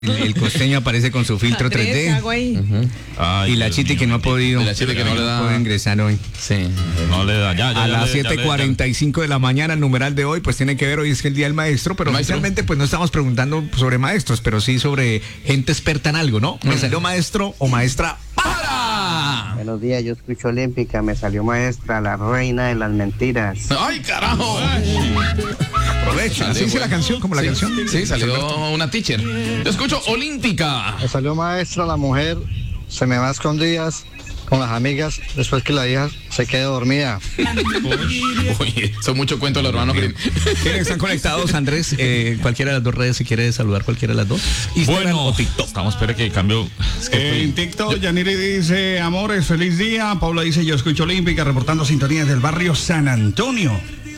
El costeño aparece con su filtro Andrés, 3D. hago ahí. Y la Chiti que no ha podido. Y la Chiti que no le da. puede ingresar hoy. Sí. No le da, A las 7:45 de la mañana, el numeral de hoy, pues tiene que ver, hoy es el día del maestro, pero oficialmente pues no estamos preguntando sobre maestros, pero sí sobre gente experta en algo, ¿no? Me salió maestro o maestra. ¡Para! Buenos días, yo escucho Olímpica, me salió maestra, la reina de las mentiras. ¡Ay, carajo! Aprovecha. Así dice la canción, como la canción. Sí, salió una teacher. Yo escucho Olímpica. Me salió maestra, la mujer se me va a escondidas con las amigas después que la hija se quede dormida. Oye, son muchos cuentos los hermanos Grimm. ¿Quiénes están conectados, Andrés? Cualquiera de las dos redes, si quiere saludar cualquiera de las dos. Instagram Bueno, o TikTok. estamos, espera que cambio. Es que En TikTok, Yaniri dice, amores, feliz día. Paula dice, yo escucho Olímpica, reportando sintonías del barrio San Antonio.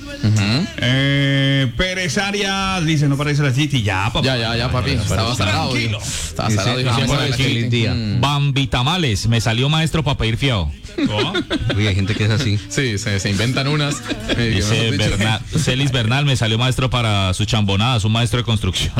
Pérez Arias dice, no parece la Chiti. Ya, papá. Ya, papi. Estaba salado. Tranquilo. Estaba Dice, salado. vamos Dijo, a ver, feliz día. Bambi Tamales, me salió maestro para pedir fiado. Uy, hay gente que es así. Sí, se inventan unas. Dice Celis Bernal, me salió maestro para su chambonada, su maestro de construcción.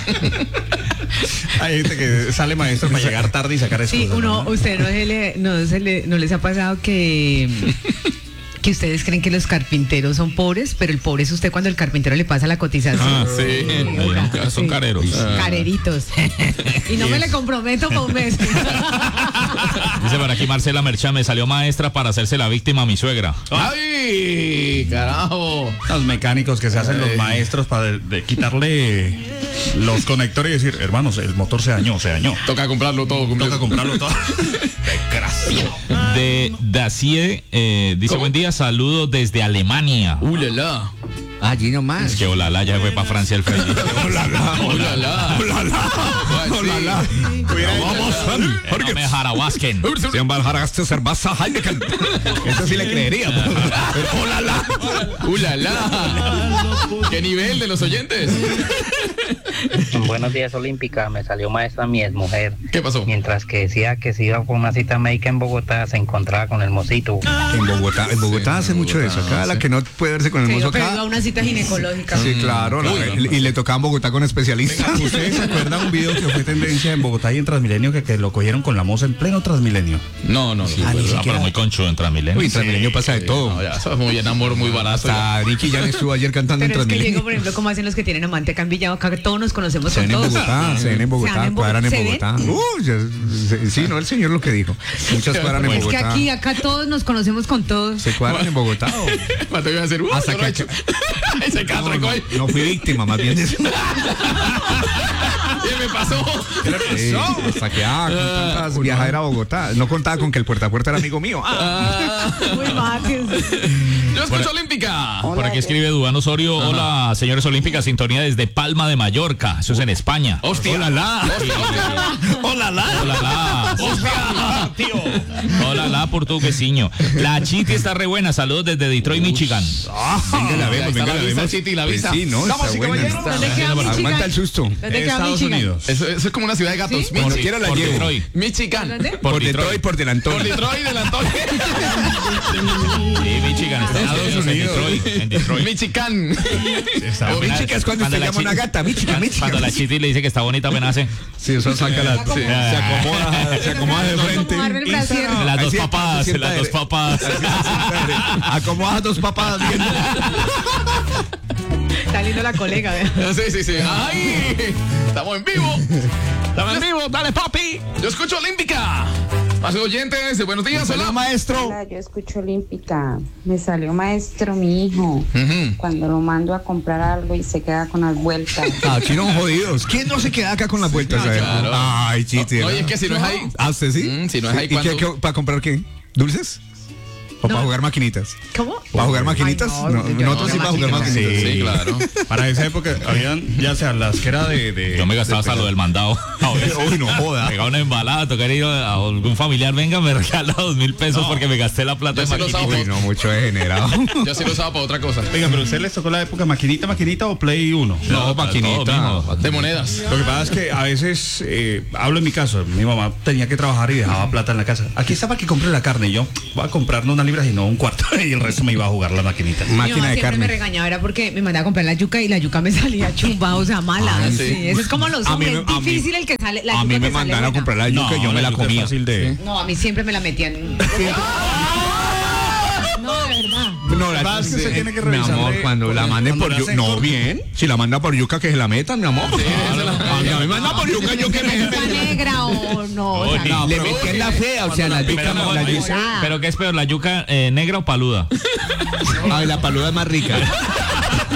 Hay gente que sale maestro para llegar tarde y sacar Sí, excusas, usted no les ha pasado que ustedes creen que los carpinteros son pobres, pero el pobre es usted cuando el carpintero le pasa la cotización. sí. Son Sí. careros. Careritos. Y no me le comprometo para un mes. Dice por aquí Marcela Merchán, me salió maestra para hacerse la víctima a mi suegra. ¡Ay, carajo! Los mecánicos que se hacen los maestros para de quitarle los conectores y decir, hermanos, el motor se dañó. Toca comprarlo todo. Toca comprarlo todo. Desgraciado. De Dacie, dice ¿Cómo? buen día, saludos desde Alemania. ¡Ulala! Allí nomás. Es que olala, ya fue para Francia el Freddy. ¡Ulala! Vamos, No me jarabasquen. Eso sí le creería. ¡Ulala! ¿Qué nivel de los oyentes? Buenos días, Olímpica, me salió maestra mi exmujer. ¿Qué pasó? Mientras que decía que si iba por una cita médica en Bogotá, se encontraba con el mocito. En Bogotá hace mucho eso. Acá la que no puede verse con el mozo Pero iba a acá. una cita ginecológica. Sí, claro. Y le tocaba en Bogotá con especialistas. ¿Ustedes se acuerdan un video que fue tendencia en Bogotá y en Transmilenio que lo cogieron con la moza en pleno Transmilenio? No. Pero muy conchudo en Transmilenio. Uy, en Transmilenio pasa de todo. No, ya, eso es muy enamor, muy barato. Hasta Nicky ya estuvo ayer cantando en Pero es que Transmilenio. llego, por ejemplo, como hacen los que tienen amante acá en Villado, acá todos nos conocemos Se con ven en todos. Bogotá, se ven en Bogotá, cuadran en ¿Se ven? Bogotá. Sí, no, el señor lo que dijo. Muchas cuadran en Es que Bogotá. acá todos nos conocemos con todos. Se cuadran en Bogotá. ¿Cuánto iba a hacer? Hasta yo lo he que- hecho. Ese caso No fui víctima, más bien de eso. ¿Qué me pasó? Sí, hasta que con tantas viajar a Bogotá. No contaba con que el puerta a puerta era amigo mío. Muy mates. Yo escucho Olímpica. Por aquí escribe Duván Osorio, hola señores olímpicas, sintonía desde Palma de Mallorca, eso es en España. Hostia. Hola, hola, portuguesiño. La Chiti está re buena, saludos desde Detroit, Michigan. Venga, la vemos, Está venga, la la vista, vemos. Chiti, la Pues vista. sí, no, Damas está y buena. caballeros. ¿Dónde queda Michigan? Aguanta el susto. ¿Dónde queda Estados Michigan? Unidos. Eso es como una ciudad de gatos. ¿Sí? Como quiera la Por llevo. Detroit. Michigan. ¿Dónde? Por Detroit, por delantón. Por Detroit del Antonio. Sí, Michigan, Estados Unidos, en Detroit. Michigan. Michigan es cuando usted llama una gata. Michigan. Cuando la Chiti le dice que está bonita, apenas hace. Sí, eso saca la. Sí. Se acomoda de frente. Acomodarle el brasier. Las Ahí dos sí, papadas, se sienta las dos de- papadas. Acomoda dos papadas viendo. Está lindo la colega, ¿verdad? Sí. ¡Ay! Estamos en vivo. Estamos en vivo, dale papi. Yo escucho Olímpica. Más oyentes, buenos días, Hola, hola. maestro. Hola, yo escucho Olímpica. Me salió maestro mi hijo. Cuando lo mando a comprar algo y se queda con las vueltas. Aquí no jodidos. ¿Quién no se queda acá con las vueltas? A ver? claro. Ay, chiste. No, y es que si no es ahí. ¿Ah, usted sí? Si no es ahí, ¿Y ¿cuándo? para comprar qué? ¿Dulces? ¿O para jugar maquinitas? ¿Cómo? ¿Para jugar maquinitas? Ay, no, yo nosotros no, sí para jugar maquinitas. maquinitas. Sí, claro. Para esa época habían, ya sea las que era de Yo me gastaba hasta lo del mandado. Uy, no joda. Pegaba una embalada, tocar ir a algún familiar, venga, me regala 2,000 pesos porque me gasté la plata Yo de sí lo maquinita. Uy, no, mucho degenerado. Yo sí lo usaba para otra cosa. Oiga, pero ¿usted les tocó la época maquinita o Play 1? No, para maquinita. todo, mijo. De monedas. Lo que pasa es que a veces, hablo en mi caso, mi mamá tenía que trabajar y dejaba plata en la casa. Aquí está para que compre la carne. Y yo voy a comprarnos una libras y no un cuarto. Y el resto me iba a jugar la maquinita. Mi Máquina mamá de siempre me carne. regañaba, era porque me mandaba a comprar la yuca y la yuca me salía chumba, o sea, mala. Ah, sí. sí. Eso es como los A mí hombres, me- es a mí- difícil el que sale, la A mí yuca me que sale mandaron a buena. comprar la yuca y yo me la yuca es comía. fácil de... No, a mí siempre me la metían. No, de verdad. No, Verdad, es que usted tiene que mi amor, revisarle cuando la manden por cuando le yuca. hacen No, corte. bien. Si la manda por yuca, que se la metan, mi amor. A mí me manda por yuca, yo que me. ¿Está negra o no? O sea, Uy, no. Le metí en la fea, o sea, la yuca. Pero, La yuca. Morada. pero ¿qué es peor, la yuca negra o paluda? Ay, la paluda es más rica.